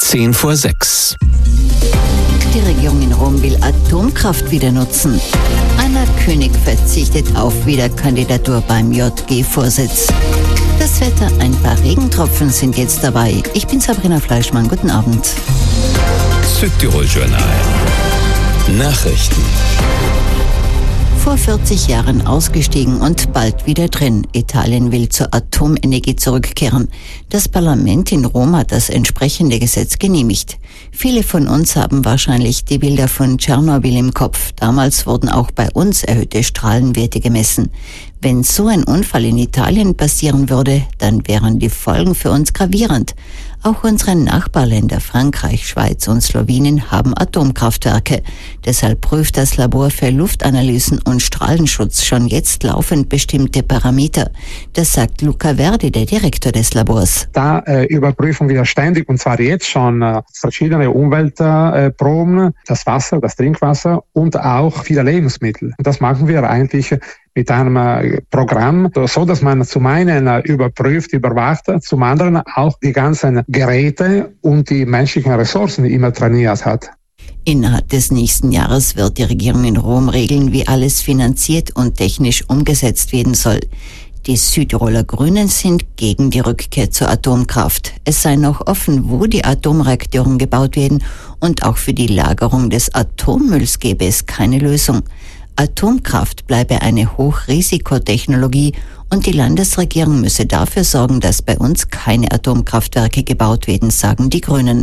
5:10. Die Regierung in Rom will Atomkraft wieder nutzen. Anna König verzichtet auf Wiederkandidatur beim JG-Vorsitz. Das Wetter, ein paar Regentropfen sind jetzt dabei. Ich bin Sabrina Fleischmann, guten Abend. Südtirol-Journal. Nachrichten. Vor 40 Jahren ausgestiegen und bald wieder drin. Italien will zur Atomenergie zurückkehren. Das Parlament in Rom hat das entsprechende Gesetz genehmigt. Viele von uns haben wahrscheinlich die Bilder von Tschernobyl im Kopf. Damals wurden auch bei uns erhöhte Strahlenwerte gemessen. Wenn so ein Unfall in Italien passieren würde, dann wären die Folgen für uns gravierend. Auch unsere Nachbarländer Frankreich, Schweiz und Slowenien haben Atomkraftwerke. Deshalb prüft das Labor für Luftanalysen und Strahlenschutz schon jetzt laufend bestimmte Parameter. Das sagt Luca Verdi, der Direktor des Labors. Da überprüfen wir ständig, und zwar jetzt schon, verschiedene Umweltproben, das Wasser, das Trinkwasser und auch viele Lebensmittel. Und das machen wir eigentlich mit einem Programm, so dass man zum einen überprüft, überwacht, zum anderen auch die ganzen Geräte und die menschlichen Ressourcen immer trainiert hat. Innerhalb des nächsten Jahres wird die Regierung in Rom regeln, wie alles finanziert und technisch umgesetzt werden soll. Die Südtiroler Grünen sind gegen die Rückkehr zur Atomkraft. Es sei noch offen, wo die Atomreaktoren gebaut werden, und auch für die Lagerung des Atommülls gäbe es keine Lösung. Atomkraft bleibe eine Hochrisikotechnologie und die Landesregierung müsse dafür sorgen, dass bei uns keine Atomkraftwerke gebaut werden, sagen die Grünen.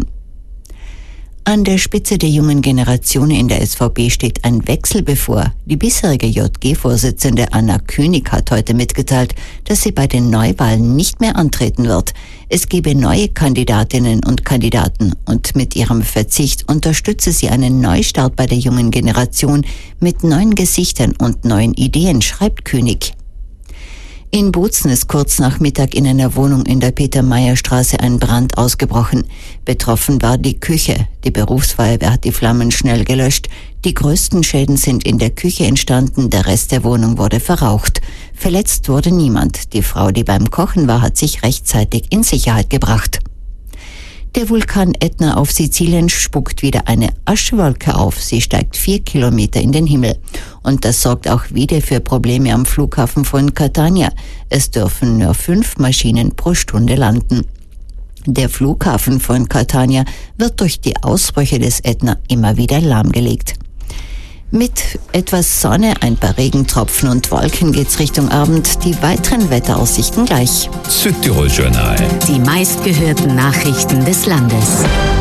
An der Spitze der jungen Generation in der SVP steht ein Wechsel bevor. Die bisherige JG-Vorsitzende Anna König hat heute mitgeteilt, dass sie bei den Neuwahlen nicht mehr antreten wird. Es gebe neue Kandidatinnen und Kandidaten und mit ihrem Verzicht unterstütze sie einen Neustart bei der jungen Generation mit neuen Gesichtern und neuen Ideen, schreibt König. In Bozen ist kurz nach Mittag in einer Wohnung in der Peter-Meyer-Straße ein Brand ausgebrochen. Betroffen war die Küche. Die Berufsfeuerwehr hat die Flammen schnell gelöscht. Die größten Schäden sind in der Küche entstanden, der Rest der Wohnung wurde verraucht. Verletzt wurde niemand. Die Frau, die beim Kochen war, hat sich rechtzeitig in Sicherheit gebracht. Der Vulkan Ätna auf Sizilien spuckt wieder eine Aschewolke auf. Sie steigt 4 Kilometer in den Himmel. Und das sorgt auch wieder für Probleme am Flughafen von Catania. Es dürfen nur 5 Maschinen pro Stunde landen. Der Flughafen von Catania wird durch die Ausbrüche des Ätna immer wieder lahmgelegt. Mit etwas Sonne, ein paar Regentropfen und Wolken geht's Richtung Abend. Die weiteren Wetteraussichten gleich. Südtirol-Journal. Die meistgehörten Nachrichten des Landes.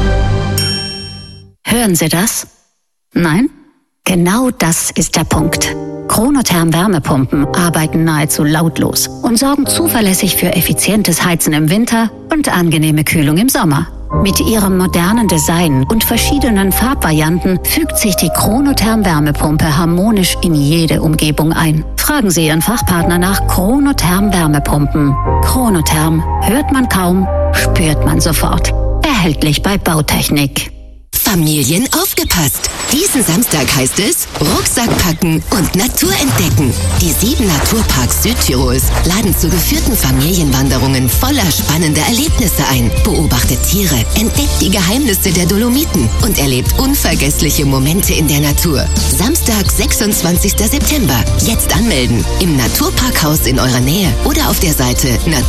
Hören Sie das? Nein? Genau das ist der Punkt. Chronotherm Wärmepumpen arbeiten nahezu lautlos und sorgen zuverlässig für effizientes Heizen im Winter und angenehme Kühlung im Sommer. Mit ihrem modernen Design und verschiedenen Farbvarianten fügt sich die Chronotherm Wärmepumpe harmonisch in jede Umgebung ein. Fragen Sie Ihren Fachpartner nach Chronotherm Wärmepumpen. Chronotherm hört man kaum, spürt man sofort. Erhältlich bei Bautechnik. Familien aufgepasst! Diesen Samstag heißt es Rucksack packen und Natur entdecken. Die 7 Naturparks Südtirols laden zu geführten Familienwanderungen voller spannender Erlebnisse ein. Beobachtet Tiere, entdeckt die Geheimnisse der Dolomiten und erlebt unvergessliche Momente in der Natur. Samstag, 26. September. Jetzt anmelden. Im Naturparkhaus in eurer Nähe oder auf der Seite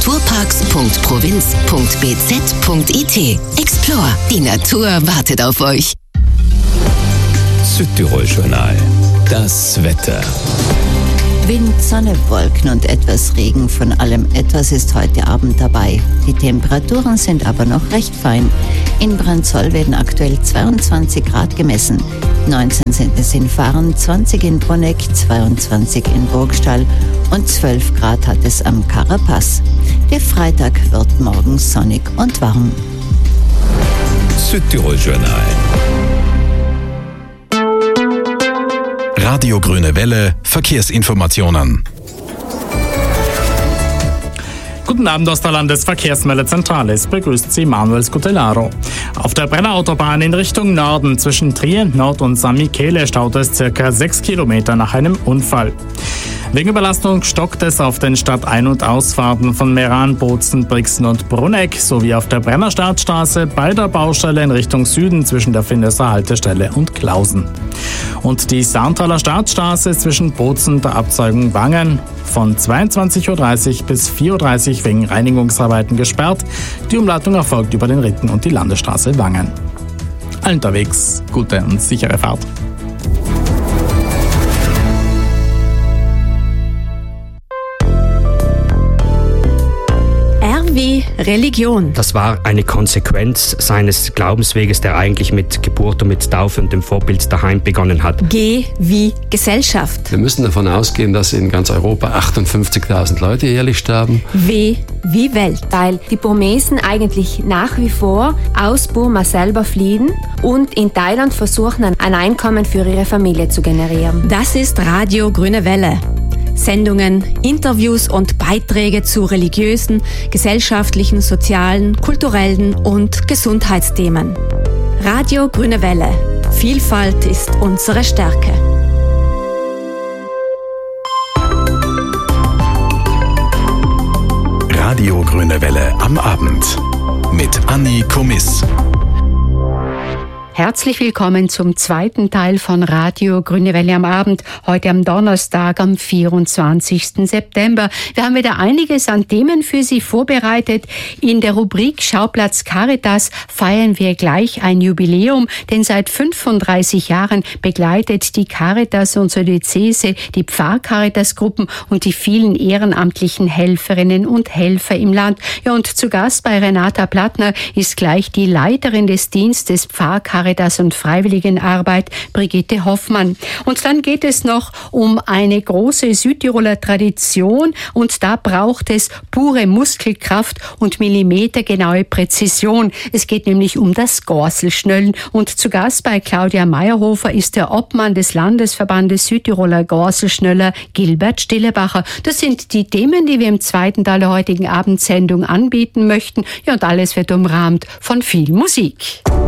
naturparks.provinz.bz.it. Explore. Die Natur wartet auf euch. Südtirol-Journal. Das Wetter. Wind, Sonne, Wolken und etwas Regen. Von allem etwas ist heute Abend dabei. Die Temperaturen sind aber noch recht fein. In Branzoll werden aktuell 22 Grad gemessen. 19 sind es in Fahren, 20 in Bruneck, 22 in Burgstall und 12 Grad hat es am Karapaz. Der Freitag wird morgen sonnig und warm. Südtirol-Journal. Radio Grüne Welle, Verkehrsinformationen. Guten Abend aus der Landesverkehrsmeldezentrale. Es begrüßt Sie Manuel Scutellaro. Auf der Brennerautobahn in Richtung Norden zwischen Trient Nord und San Michele staut es ca. 6 Kilometer nach einem Unfall. Wegen Überlastung stockt es auf den Stadtein- und Ausfahrten von Meran, Bozen, Brixen und Brunegg sowie auf der Brenner Startstraße bei der Baustelle in Richtung Süden zwischen der Findeser Haltestelle und Klausen. Und die Saarnthaler Startstraße zwischen Bozen und der Abzweigung Wangen von 22.30 Uhr bis 4.30 Uhr wegen Reinigungsarbeiten gesperrt. Die Umleitung erfolgt über den Ritten und die Landesstraße Wangen. Allen unterwegs gute und sichere Fahrt. Wie Religion. Das war eine Konsequenz seines Glaubensweges, der eigentlich mit Geburt und mit Taufe und dem Vorbild daheim begonnen hat. G wie Gesellschaft. Wir müssen davon ausgehen, dass in ganz Europa 58.000 Leute jährlich sterben. W wie Welt. Weil die Burmesen eigentlich nach wie vor aus Burma selber fliehen und in Thailand versuchen, ein Einkommen für ihre Familie zu generieren. Das ist Radio Grüne Welle. Sendungen, Interviews und Beiträge zu religiösen, gesellschaftlichen, sozialen, kulturellen und Gesundheitsthemen. Radio Grüne Welle. Vielfalt ist unsere Stärke. Radio Grüne Welle am Abend mit Anni Komiss. Herzlich willkommen zum zweiten Teil von Radio Grüne Welle am Abend, heute am Donnerstag, am 24. September. Wir haben wieder einiges an Themen für Sie vorbereitet. In der Rubrik Schauplatz Caritas feiern wir gleich ein Jubiläum, denn seit 35 Jahren begleitet die Caritas unsere Diözese, die Pfarrcaritas-Gruppen und die vielen ehrenamtlichen Helferinnen und Helfer im Land. Ja, und zu Gast bei Renata Plattner ist gleich die Leiterin des Dienstes Pfarrcaritas und Freiwilligenarbeit, Brigitte Hoffmann. Und dann geht es noch um eine große Südtiroler Tradition und da braucht es pure Muskelkraft und millimetergenaue Präzision. Es geht nämlich um das Gorselschnöllen und zu Gast bei Claudia Meyerhofer ist der Obmann des Landesverbandes Südtiroler Gorselschnöller, Gilbert Stillebacher. Das sind die Themen, die wir im zweiten Teil der heutigen Abendsendung anbieten möchten. Ja, und alles wird umrahmt von viel Musik.